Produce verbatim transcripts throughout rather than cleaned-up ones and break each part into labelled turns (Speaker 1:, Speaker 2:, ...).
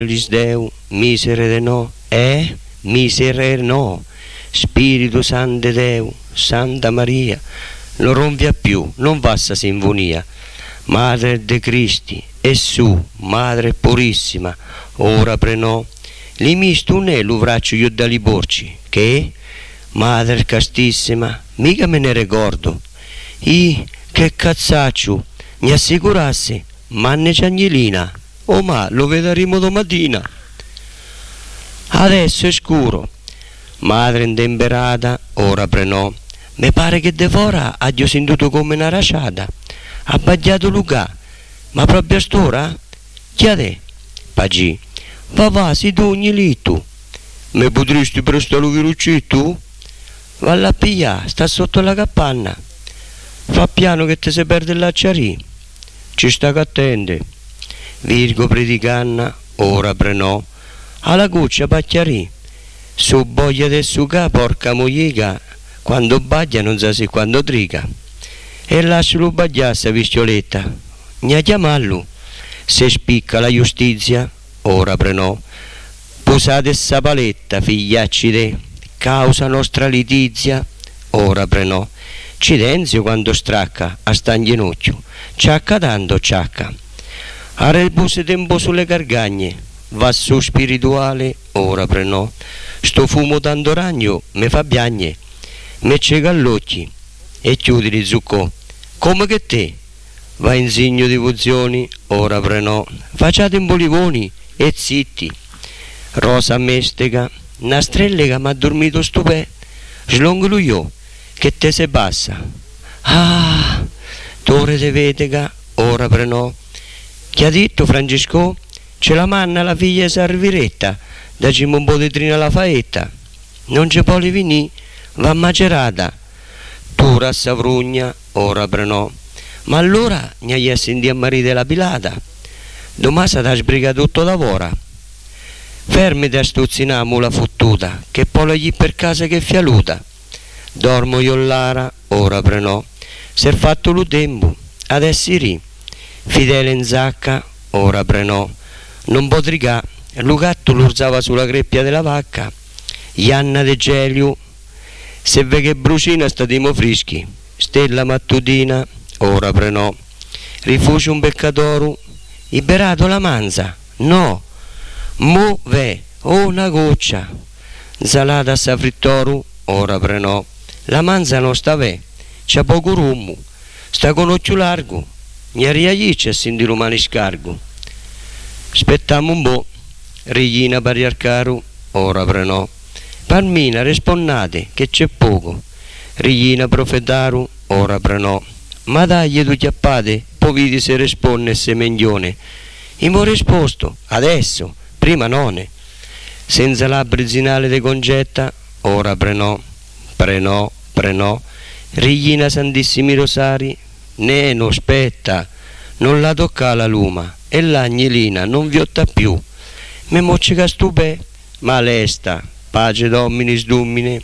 Speaker 1: Deu, misere no, eh? Misere no, Spirito Santo Deu, Santa Maria, non rompia più, non va sta sinfonia. Madre de Cristi, e su, Madre purissima, ora prenò, li misto un e lo braccio io da liborci, che? Madre castissima, mica me ne ricordo. I, che cazzaccio, mi assicurasse, manne Ciagnilina. Oh ma lo vedremo domattina. Adesso è scuro. Madre intemperata, ora prenò. Mi pare che devora abbia sentito come una raciata. Ha bagnato Luca. Ma proprio a st'ora? Chi ha te? Pagì. Va va, si togni lì tu. Mi potresti prestare un viruccetto? Valla a pigliare, sta sotto la capanna. Fa piano che te si perde l'acciarì. Ci sta che attende. Virgo predicanna, ora prenò, alla cuccia pacchiarì, su boglia del suca porca moglica, quando baglia non sa se quando triga, e lascialo bagliare sta vistioletta, ne chiamallo, se spicca la giustizia, ora prenò, posate ssa paletta, figliacci te, causa nostra litizia, ora prenò, Cidenzio quando stracca, a sta in ginocchio, ciacca tanto ciacca. A rebuse tempo sulle gargagne, va su spirituale, ora prenò. Sto fumo tanto ragno, me fa biagne, me cega all'occhi e chiudi di zuccò. Come che te? Va in segno di pozioni, ora prenò. Facciate in bolivoni e zitti. Rosa mestega, una strellega m'ha dormito stupè. Slongolo io, che te se passa. Ah, torre de vetega, ora prenò. Chi ha detto Francesco? Ce la manna la figlia Sarviretta, dacimo un po' di trina alla faetta. Non c'è poi vinì, va macerata. Tu rassa frugna, ora prenò. Ma allora ne hai sentito a marito la pilata. Domani sarà sbrigato tutto lavora. Fermiti a stuzzina mula fottuta, che poi gli per casa che fialuta. Dormo io Lara, ora prenò. S'è fatto lo tempo, adesso ri. Fidele in zacca, ora prenò. Non potricà, lo gatto l'urzava sulla greppia della vacca. Ianna de Gelio, se ve che brucina statimo frischi. Stella mattutina, ora prenò. Rifugio un peccatoro, iberato la manza, no. Mo ve, o una goccia. Salata sa frittoru, ora prenò. La manza non sta ve, c'ha poco rummo, sta con occhio largo. Mi arriagliccia a sentire l'umano scargo. Aspettiamo un po', Regina Pariarcaru, ora prenò. Palmina, risponnate, che c'è poco. Regina Profetaru, ora prenò. Ma dagli tu chiappate, poi vedi se risponde se mengione. Imo risposto, adesso, prima none. Senza labbra zinale de concetta, ora prenò. Prenò, prenò. Regina Santissimi Rosari, ne no aspetta, non la tocca la luma, e l'agnelina non viotta più. Me moccica stupè, ma lesta, pace dominis dumine.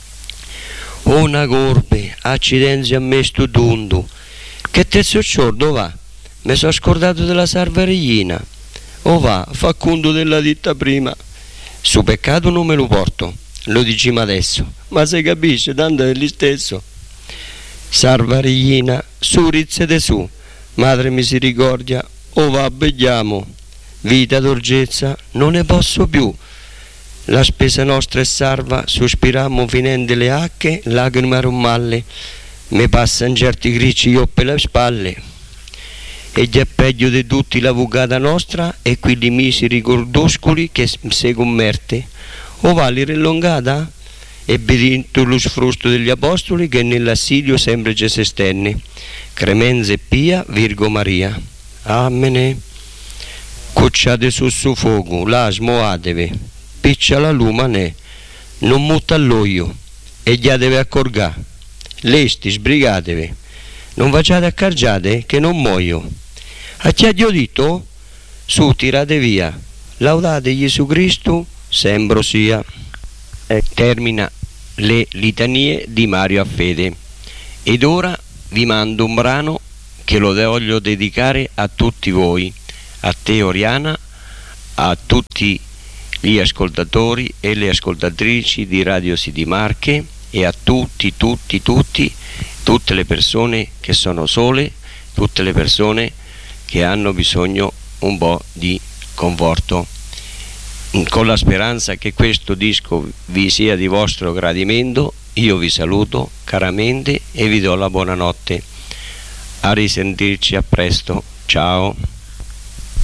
Speaker 1: Una corpe, accidenzia a me stu dundu, che te socciordo va, me so scordato della sarvareglina, o va, fa conto della ditta prima. Su peccato non me lo porto, lo diciamo adesso, ma se capisce, tanto è l'istesso. Sarvareglina, su rizze de su, Madre misericordia, o va begliamo, vita d'orgezza, non ne posso più. La spesa nostra è salva, sospirammo finendo le acche, lacrime a rummalle, me passan certi gricci io per le spalle. E già peggio di tutti l'avvocata nostra e quelli miseri cordoscoli che se commerte. O vali rilongata? E benedetto lo sfrusto degli apostoli che nell'assilio sempre ci si stenne. Cremenza e Pia, Virgo Maria. Amene. Cocciate su su fuoco, là smoatevi, piccia la luma ne, non mutta all'oio, e già deve accorgà. Lesti, sbrigatevi, non facciate accargiate che non muoio. A chi ha detto? Su, tirate via, laudate Gesù Cristo, sempre sia. E termina le litanie di Mario Affede. Ed ora vi mando un brano che lo voglio dedicare a tutti voi, a te Oriana, a tutti gli ascoltatori e le ascoltatrici di Radio City Marche e a tutti, tutti, tutti, tutte le persone che sono sole, tutte le persone che hanno bisogno un po' di conforto. Con la speranza che questo disco vi sia di vostro gradimento, io vi saluto caramente e vi do la buonanotte. A risentirci a presto. Ciao.